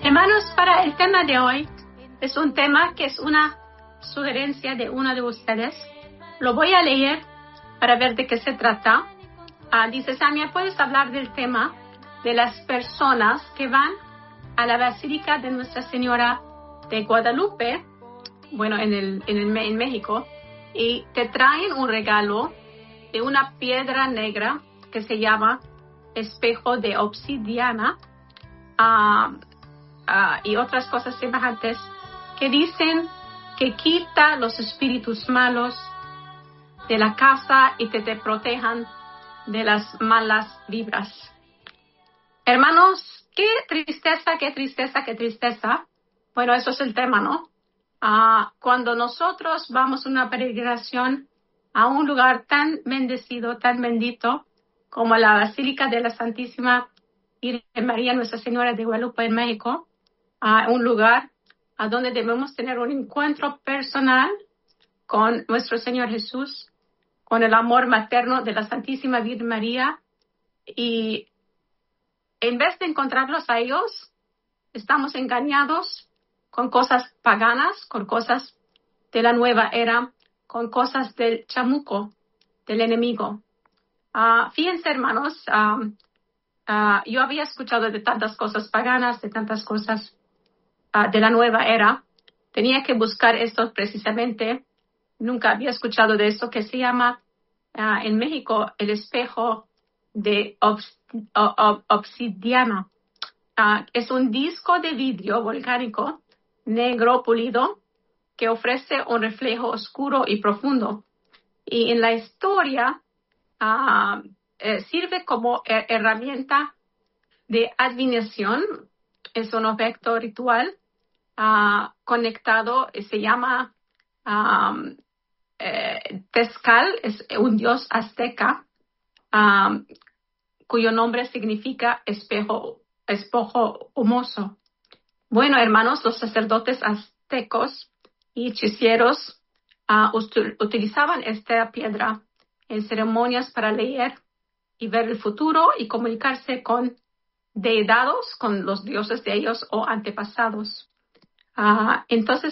Hermanos, para el tema de hoy, es un tema que es una sugerencia de uno de ustedes. Lo voy a leer para ver de qué se trata. Dice, Samia, ¿puedes hablar del tema de las personas que van a la Basílica de Nuestra Señora de Guadalupe, bueno, en México, y te traen un regalo de una piedra negra que se llama espejo de obsidiana, y otras cosas semejantes que dicen que quita los espíritus malos de la casa y que te protejan de las malas vibras. Hermanos, qué tristeza, qué tristeza, qué tristeza. Bueno, eso es el tema, ¿no? Cuando nosotros vamos a una peregrinación a un lugar tan bendecido, tan bendito, como la Basílica de la Santísima Virgen María, Nuestra Señora de Guadalupe en México, a un lugar a donde debemos tener un encuentro personal con nuestro Señor Jesús, con el amor materno de la Santísima Virgen María, y en vez de encontrarlos a ellos, estamos engañados con cosas paganas, con cosas de la nueva era, con cosas del chamuco, del enemigo. Fíjense, hermanos, yo había escuchado de tantas cosas paganas, de tantas cosas de la nueva era. Tenía que buscar esto precisamente. Nunca había escuchado de esto que se llama en México el espejo de obsidiana. Es un disco de vidrio volcánico negro pulido que ofrece un reflejo oscuro y profundo. Y en la historia sirve como herramienta de adivinación. Es un objeto ritual conectado, se llama Tezcal, es un dios azteca cuyo nombre significa espejo humoso. Bueno, hermanos, los sacerdotes aztecos y hechiceros utilizaban esta piedra en ceremonias para leer y ver el futuro y comunicarse con deidades, con los dioses de ellos o antepasados. Entonces